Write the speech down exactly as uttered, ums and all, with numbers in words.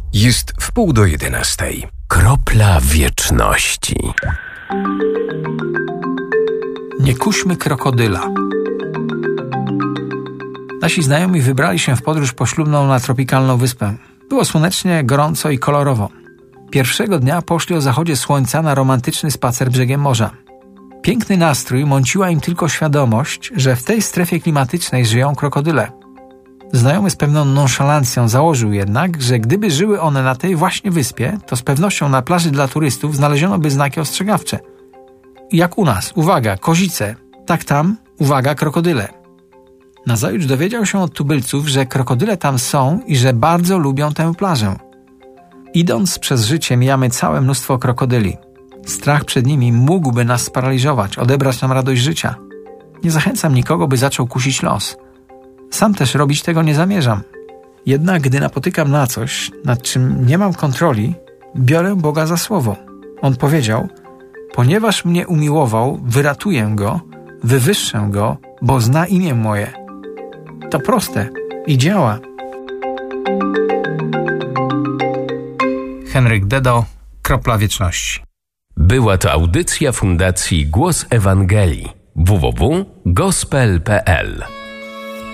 Jest wpół do jedenastej. Kropla wieczności. Nie kuśmy krokodyla. Nasi znajomi wybrali się w podróż poślubną na tropikalną wyspę. Było słonecznie, gorąco i kolorowo. Pierwszego dnia poszli o zachodzie słońca na romantyczny spacer brzegiem morza. Piękny nastrój mąciła im tylko świadomość, że w tej strefie klimatycznej żyją krokodyle. Znajomy z pewną nonszalancją założył jednak, że gdyby żyły one na tej właśnie wyspie, to z pewnością na plaży dla turystów znaleziono by znaki ostrzegawcze. Jak u nas, uwaga, kozice, tak tam, uwaga, krokodyle. Nazajutrz dowiedział się od tubylców, że krokodyle tam są i że bardzo lubią tę plażę. Idąc przez życie mijamy całe mnóstwo krokodyli. Strach przed nimi mógłby nas sparaliżować, odebrać nam radość życia. Nie zachęcam nikogo, by zaczął kusić los. Sam też robić tego nie zamierzam. Jednak gdy napotykam na coś, nad czym nie mam kontroli, biorę Boga za słowo. On powiedział: ponieważ mnie umiłował, wyratuję go, wywyższę go, bo zna imię moje. To proste i działa. Henryk Dedo, Kropla wieczności. Była to audycja Fundacji Głos Ewangelii. w w w kropka gospel kropka p l